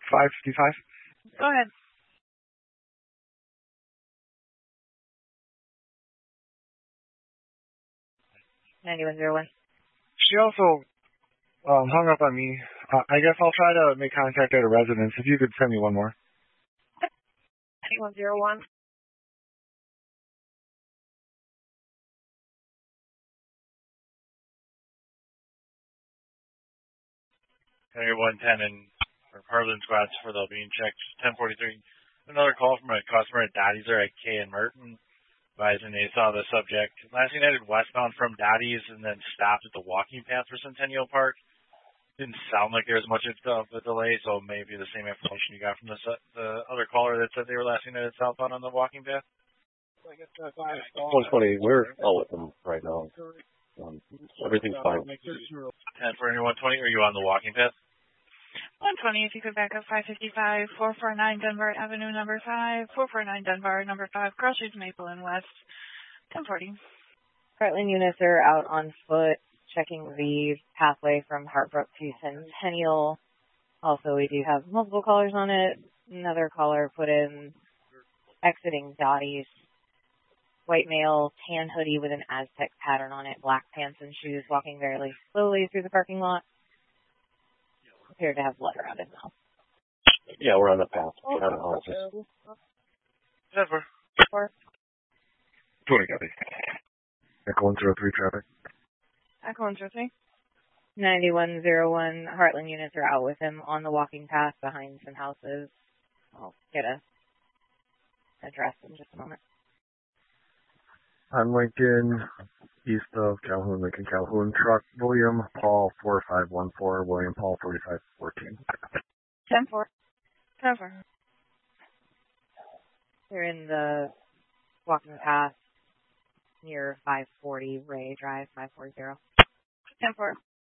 555. Go ahead. $91.01. She also hung up on me. I guess I'll try to make contact at a residence. If you could send me one more. 9101. Area 110 and Harlan Squats for the being checked. 1043. Another call from a customer at Dottie's or at K and Merton. Advising they saw the subject last United westbound from Dottie's and then stopped at the walking path for Centennial Park. Didn't sound like there was much of a delay, so maybe the same information you got from the other caller that said they were last United southbound on the walking path. 120. We're all with them right now. Everything's fine. 10 for anyone 120. Are you on the walking path? 120, if you could back up 555, 449 Dunbar Avenue, number 5, 449 Dunbar, number 5, Cross Streets, Maple and West, 1040. Heartland units are out on foot, checking the pathway from Hartbrook to Centennial. Also, we do have multiple callers on it. Another caller put in exiting Dottie's. White male, tan hoodie with an Aztec pattern on it, black pants and shoes, walking very slowly through the parking lot. Appeared to have blood around his mouth. Yeah, we're on the path. Out of houses. 10-4. 20 copy. Echo 103 traffic. Echo 103. 9101. Heartland units are out with him on the walking path behind some houses. I'll get a address in just a moment. On Lincoln, east of Calhoun, Lincoln Calhoun, truck, William Paul 4514, William Paul 4514. 10-4. 10-4. They're in the walking path near 540 Ray Drive, 540. 10-4.